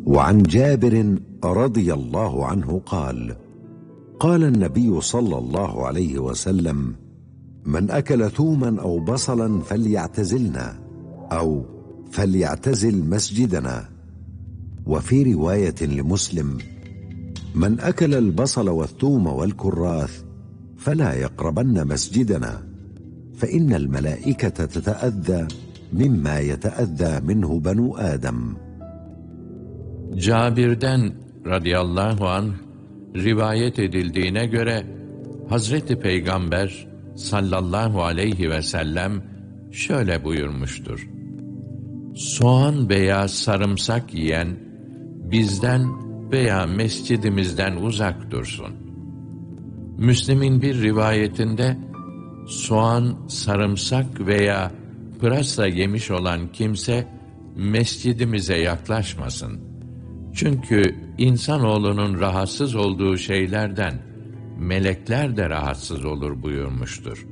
وعن جابر رضي الله عنه قال: قال النبي صلى الله عليه وسلم: من أكل ثوما أو بصلا فليعتزلنا، أو فليعتزل مسجدنا. وفي رواية لمسلم: من أكل البصل والثوم والكراث فلا يقربن مسجدنا، فإن الملائكة تتأذى مما يتأذى منه بنو آدم. Cabir'den radıyallahu anh rivayet edildiğine göre Hazreti Peygamber sallallahu aleyhi ve sellem şöyle buyurmuştur: soğan veya sarımsak yiyen bizden veya mescidimizden uzak dursun. Müslim'in bir rivayetinde soğan, sarımsak veya pırasa yemiş olan kimse mescidimize yaklaşmasın. Çünkü insanoğlunun rahatsız olduğu şeylerden melekler de rahatsız olur buyurmuştur.